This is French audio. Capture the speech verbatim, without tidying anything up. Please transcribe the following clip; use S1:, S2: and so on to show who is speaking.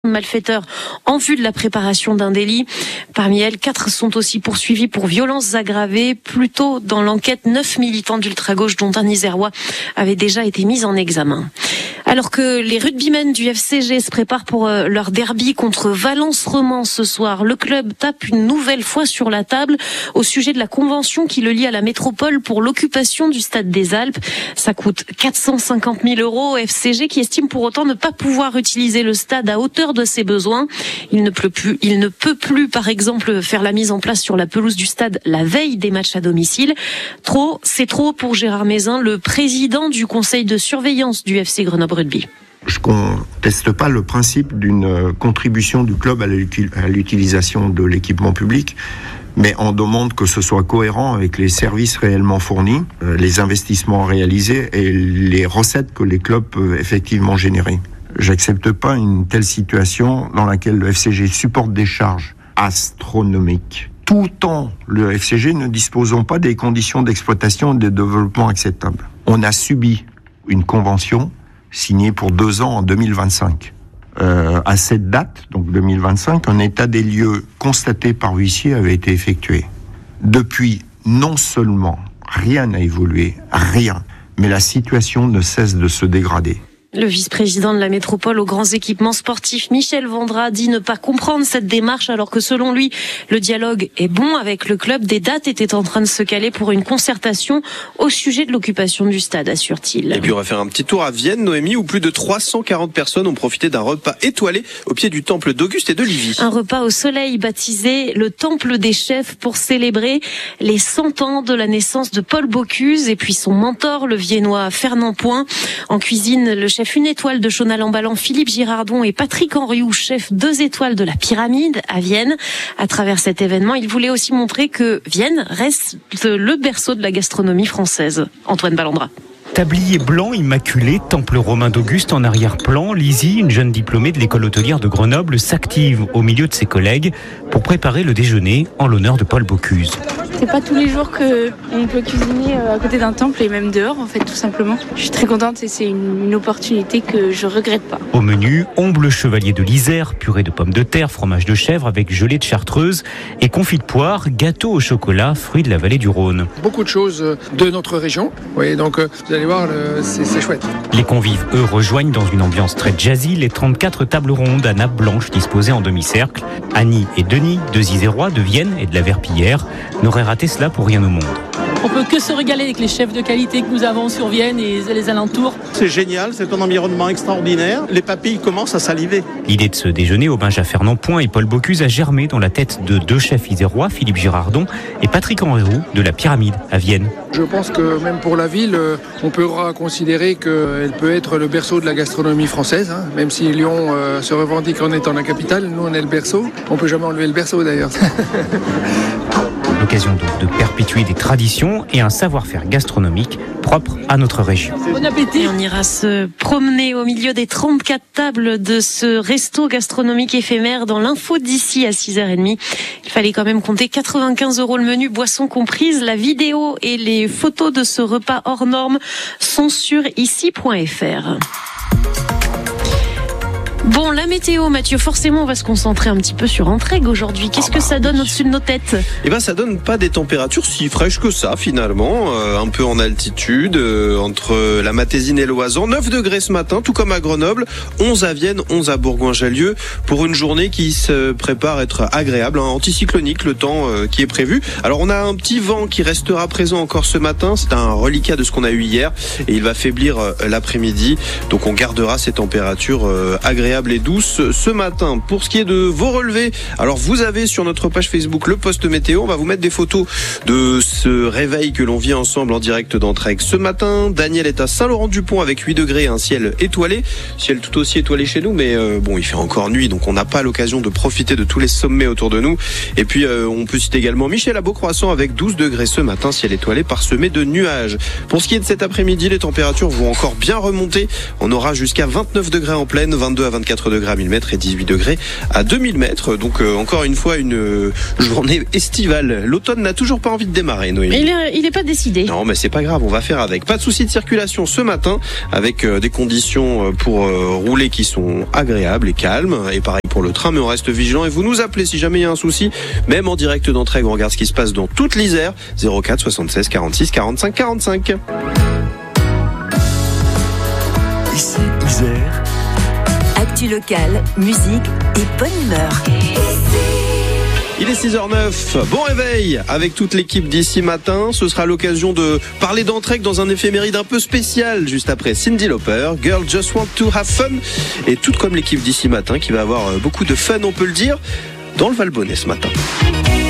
S1: malfaiteurs en vue de la préparation d'un délit. Parmi elles, quatre sont aussi poursuivis pour violences aggravées. Plus tôt dans l'enquête, neuf militants d'ultra-gauche, dont un Isérois, avaient déjà été mis en examen. Alors que les rugbymen du F C G se préparent pour leur derby contre Valence-Romans ce soir, le club tape une nouvelle fois sur la table au sujet de la convention qui le lie à la métropole pour l'occupation du stade des Alpes. Ça coûte quatre cent cinquante mille euros au F C G qui estime pour autant ne pas pouvoir utiliser le stade à hauteur de ses besoins. Il ne peut plus, il ne peut plus, par exemple, faire la mise en place sur la pelouse du stade la veille des matchs à domicile. Trop, c'est trop pour Gérard Mézin, le président du conseil de surveillance du F C Grenoble Rugby.
S2: Je ne conteste pas le principe d'une contribution du club à l'utilisation de l'équipement public, mais on demande que ce soit cohérent avec les services réellement fournis, les investissements réalisés et les recettes que les clubs peuvent effectivement générer. J'accepte pas une telle situation dans laquelle le F C G supporte des charges astronomiques, tout en le F C G ne disposant pas des conditions d'exploitation et de développement acceptables. On a subi une convention signée pour deux ans en deux mille vingt-cinq. Euh, à cette date, donc deux mille vingt-cinq, un état des lieux constaté par huissier avait été effectué. Depuis, non seulement rien n'a évolué, rien, mais la situation ne cesse de se dégrader.
S1: Le vice-président de la métropole aux grands équipements sportifs, Michel Vendra, dit ne pas comprendre cette démarche alors que selon lui, le dialogue est bon avec le club. Des dates étaient en train de se caler pour une concertation au sujet de l'occupation du stade, assure-t-il.
S3: Et puis on va faire un petit tour à Vienne, Noémie, où plus de trois cent quarante personnes ont profité d'un repas étoilé au pied du temple d'Auguste et de Livy.
S1: Un repas au soleil baptisé le Temple des Chefs pour célébrer les cent ans de la naissance de Paul Bocuse et puis son mentor, le Viennois Fernand Point. En cuisine, le chef une étoile de Chauny-Lamballan, Philippe Girardon et Patrick Henriou, chef deux étoiles de la Pyramide à Vienne. À travers cet événement, il voulait aussi montrer que Vienne reste le berceau de la gastronomie française. Antoine Ballandra.
S4: Tablier blanc immaculé, temple romain d'Auguste en arrière-plan, Lizzie, une jeune diplômée de l'école hôtelière de Grenoble, s'active au milieu de ses collègues pour préparer le déjeuner en l'honneur de Paul Bocuse.
S5: C'est pas tous les jours qu'on peut cuisiner à côté d'un temple et même dehors en fait tout simplement. Je suis très contente et c'est une, une opportunité que je regrette pas.
S4: Au menu, omble chevalier de l'Isère, purée de pommes de terre, fromage de chèvre avec gelée de chartreuse et confit de poire, gâteau au chocolat, fruits de la vallée du Rhône.
S6: Beaucoup de choses de notre région, oui, donc vous allez voir, le, c'est, c'est chouette.
S4: Les convives, eux, rejoignent dans une ambiance très jazzy les trente-quatre tables rondes à nappe blanche disposées en demi-cercle. Annie et Denis, deux Isérois de Vienne et de la Verpillière, n'auraient raté cela pour rien au monde.
S7: On peut que se régaler avec les chefs de qualité que nous avons sur Vienne et les alentours.
S8: C'est génial, c'est un environnement extraordinaire. Les papilles commencent à saliver.
S4: L'idée de ce déjeuner hommage à Fernand Point et Paul Bocuse a germé dans la tête de deux chefs isérois, Philippe Girardon et Patrick Henriou de la Pyramide à Vienne.
S6: Je pense que même pour la ville, on pourra considérer qu'elle peut être le berceau de la gastronomie française. Hein. Même si Lyon euh, se revendique en étant la capitale, nous on est le berceau. On peut jamais enlever le berceau d'ailleurs.
S4: L'occasion donc de perpétuer des traditions et un savoir-faire gastronomique propre à notre région.
S1: Bon appétit. Et on ira se promener au milieu des trente-quatre tables de ce resto gastronomique éphémère dans l'info d'ici à six heures trente. Il fallait quand même compter quatre-vingt-quinze euros le menu, boissons comprises. La vidéo et les photos de ce repas hors norme sont sur ici point f r. Bon, la météo, Mathieu, forcément, on va se concentrer un petit peu sur Entraigues aujourd'hui. Qu'est-ce ah bah, que ça donne au-dessus de nos têtes ?
S3: Eh ben, ça donne pas des températures si fraîches que ça, finalement. Euh, un peu en altitude, euh, entre la Matésine et l'Oisans. neuf degrés ce matin, tout comme à Grenoble. onze à Vienne, onze à Bourgoin-Jallieu. Pour une journée qui se prépare à être agréable, hein, anticyclonique, le temps euh, qui est prévu. Alors, on a un petit vent qui restera présent encore ce matin. C'est un reliquat de ce qu'on a eu hier. Et il va faiblir euh, l'après-midi. Donc, on gardera ces températures euh, agréables et douce ce matin. Pour ce qui est de vos relevés, alors vous avez sur notre page Facebook le post météo, on va vous mettre des photos de ce réveil que l'on vit ensemble en direct d'Entraigues ce matin. Daniel est à Saint-Laurent-du-Pont avec huit degrés, un ciel étoilé, ciel tout aussi étoilé chez nous, mais euh, bon, il fait encore nuit, donc on n'a pas l'occasion de profiter de tous les sommets autour de nous. Et puis euh, on peut citer également Michel à Beaucroissant avec douze degrés ce matin, ciel étoilé parsemé de nuages. Pour ce qui est de cet après-midi, les températures vont encore bien remonter, on aura jusqu'à vingt-neuf degrés en plaine, vingt-deux à vingt-trois vingt-quatre degrés à mille mètres et dix-huit degrés à deux mille mètres. Donc euh, encore une fois une euh, journée estivale. L'automne n'a toujours pas envie de démarrer, Noémie.
S1: Il est, il est pas décidé.
S3: Non, mais c'est pas grave, on va faire avec. Pas de souci de circulation ce matin, avec euh, des conditions pour euh, rouler qui sont agréables et calmes. Et pareil pour le train, mais on reste vigilant et vous nous appelez si jamais il y a un souci, même en direct d'entrée, on regarde ce qui se passe dans toute l'Isère. zéro quatre soixante-seize quarante-six quarante-cinq quarante-cinq.
S9: Ici, Isère. Actu locale, musique et bonne humeur.
S3: Il est six heures neuf, bon réveil avec toute l'équipe d'ici matin. Ce sera l'occasion de parler d'Entraigue dans un éphéméride un peu spécial juste après Cyndi Lauper, Girl Just Want to Have Fun. Et tout comme l'équipe d'ici matin qui va avoir beaucoup de fun, on peut le dire, dans le Val-Bonnet ce matin.